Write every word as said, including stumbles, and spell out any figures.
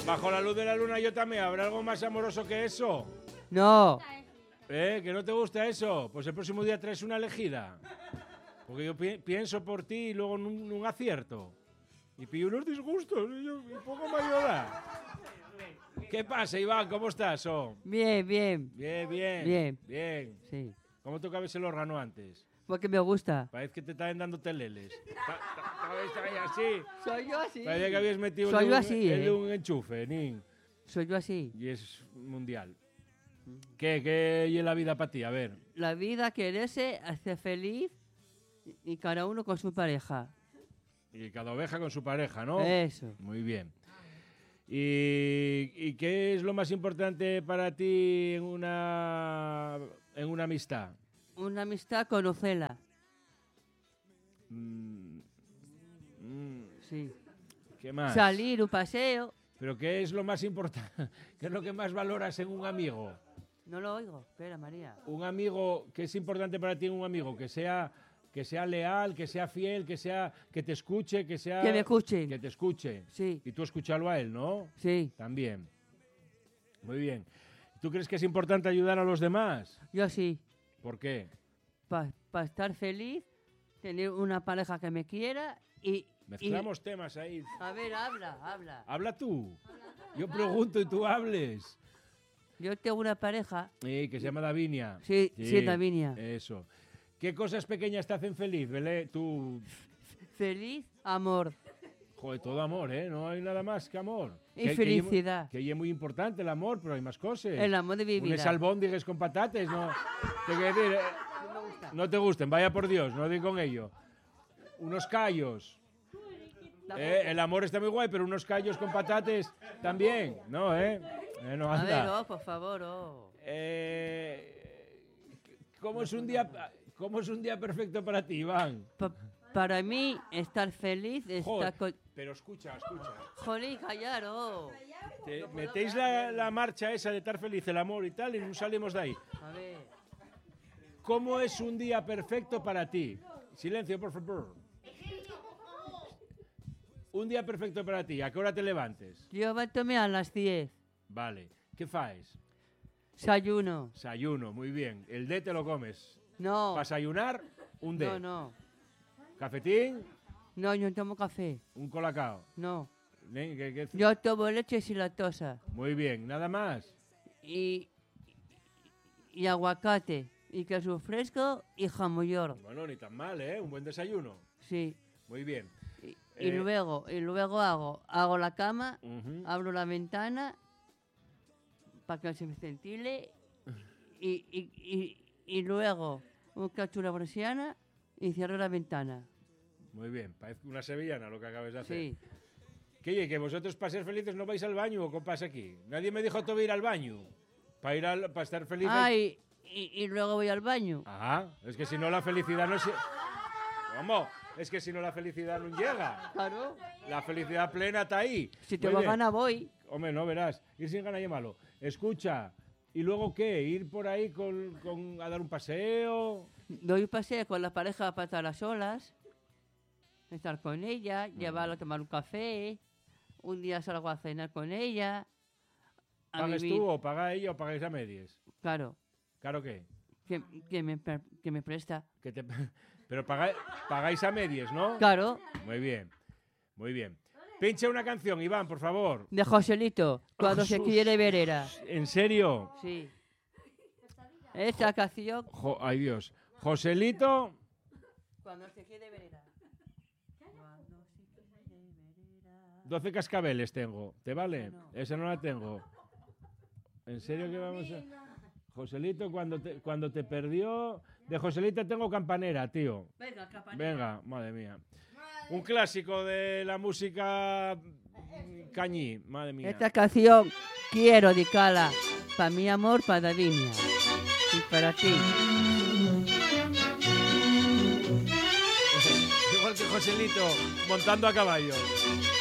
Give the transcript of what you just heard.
Bajo la luz de la luna yo también. ¿Habrá algo más amoroso que eso? No. ¿Eh? ¿Que no te gusta eso? Pues el próximo día traes una elegida. Porque yo pi pienso por ti y luego no acierto. Y pillo unos disgustos y yo un poco me ayuda. ¿Qué pasa, Iván? ¿Cómo estás? Oh? Bien, bien. Bien, bien. Bien. Bien. Sí. ¿Cómo tocabas el órgano antes? Porque me gusta. Parece que te estaban dando teleles. ¿Estabas ahí así? Soy yo así. Parece que habías metido Soy el, yo un, así, el eh. de un enchufe, ni. Soy yo así. Y es mundial. ¿Qué, qué y la vida para ti? A ver. La vida, quererse, hacer feliz y, y cada uno con su pareja. Y cada oveja con su pareja, ¿no? Eso. Muy bien. ¿Y, ¿Y qué es lo más importante para ti en una, en una amistad? Una amistad, conocerla. Mm, mm, Sí. ¿Qué más? Salir, un paseo. ¿Pero qué es lo más importante? ¿Qué es lo que más valoras en un amigo? No lo oigo. Espera, María. Un amigo, ¿qué es importante para ti en un amigo? Que sea, que sea leal, que sea fiel, que sea, que te escuche, que sea... Que me escuchen. Que te escuche. Sí. Y tú escucharlo a él, ¿no? Sí. También. Muy bien. ¿Tú crees que es importante ayudar a los demás? Yo sí. ¿Por qué? Para pa estar feliz, tener una pareja que me quiera y... Mezclamos y... temas ahí. A ver, habla, habla. Habla tú. Yo pregunto y tú hables. Yo tengo una pareja. Sí, que se llama Davinia. Sí, sí, Davinia. Eso. ¿Qué cosas pequeñas te hacen feliz, Belé? Tú... Feliz, amor. Joder, todo amor, ¿eh? No hay nada más que amor. Y que, felicidad. Que, que es muy importante el amor, pero hay más cosas. El amor de mi vida. Unes albóndigues con patates, ¿no? Te quiero decir, eh, No me gusta. no te gusten, vaya por Dios, no di con ello. Unos callos. Eh, el amor está muy guay, pero unos callos con patates también, ¿no, eh? eh no, A anda. ver, oh, por favor, oh. Eh, ¿cómo, es un día, ¿Cómo es un día perfecto para ti, Iván? Pa para mí, estar feliz, estar Joder, con... pero escucha, escucha. Jolín, callar, oh. Te metéis la, la marcha esa de estar feliz, el amor y tal, y no salimos de ahí. A ver. ¿Cómo es un día perfecto para ti? Silencio, por favor. Un día perfecto para ti. ¿A qué hora te levantes? Yo levanto-me a las diez. Vale. ¿Qué faes? Desayuno. Desayuno, muy bien. El D te lo comes. No. ¿Para desayunar? Un D. No, no. ¿Cafetín? No, yo no tomo café. ¿Un colacao? No. ¿Eh? ¿Qué- qué- Yo tomo leche sin lactosa. Muy bien. ¿Nada más? Y, y aguacate. Y queso fresco y jamón york. Bueno, ni tan mal, ¿eh? Un buen desayuno. Sí. Muy bien. Y, y Eh, luego, y luego hago, hago la cama, Ujú. abro la ventana para que se me ventile y, y, y, y luego un cacho una persiana y cierro la ventana. Muy bien. Parece una sevillana lo que acabas de hacer. Sí. ¿Qué, oye, que vosotros para ser felices no vais al baño o qué pasa aquí? Nadie me dijo todavía ir al baño. Para ir al, para estar feliz. Ah, hay- y, y, y luego voy al baño. Ah, es que si no la felicidad no se... ¿Cómo? Es que si no la felicidad no llega. Claro. La felicidad plena está ahí. Si te Muy va bien. gana, voy. Hombre, no verás. Ir sin ganas y malo. Escucha. ¿Y luego qué? ¿Ir por ahí con, con- a dar un paseo? Doy un paseo con la pareja para estar a solas, estar con ella, Mm. llevarla a tomar un café. Un día salgo a cenar con ella. A ¿Pagas vivir. tú o paga ella o pagáis a medias? Claro. ¿Claro qué? Que, que, me, pre- que me presta. Que te... Pero pagáis, pagáis a medias, ¿no? Claro. Muy bien. Muy bien. Pincha una canción, Iván, por favor. De Joselito, cuando se Jesús. quiere verera. ¿En serio? Sí. Esta canción, Jo- ay, Dios. Joselito. cuando se quiere verera. Cuando se quiere verera. doce cascabeles tengo. ¿Te vale? No. Esa no la tengo. ¿En serio que vamos a...? Joselito, cuando te, cuando te perdió... De Joselito tengo campanera, tío. Venga, campanilla. Venga, madre mía. Un clásico de la música mm, cañí, madre mía. Esta canción quiero dedicarla para mi amor, para Davinia. Y para ti. Igual que Joselito montando a caballo.